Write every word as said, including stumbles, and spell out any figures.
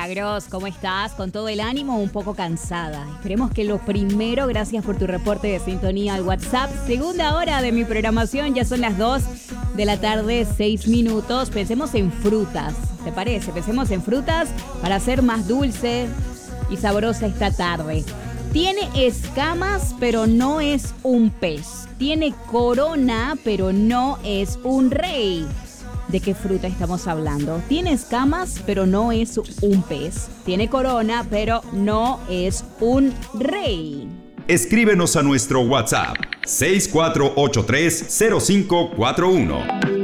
Milagros, ¿cómo estás? Con todo el ánimo, un poco cansada. Esperemos que lo primero, gracias por tu reporte de sintonía al WhatsApp. Segunda hora de mi programación, ya son las dos de la tarde, seis minutos. Pensemos en frutas, ¿te parece? Pensemos en frutas para hacer más dulce y sabrosa esta tarde. Tiene escamas, pero no es un pez. Tiene corona, pero no es un rey. ¿De qué fruta estamos hablando? Tiene escamas, pero no es un pez. Tiene corona, pero no es un rey. Escríbenos a nuestro WhatsApp seis cuatro ocho tres cero cinco cuatro uno.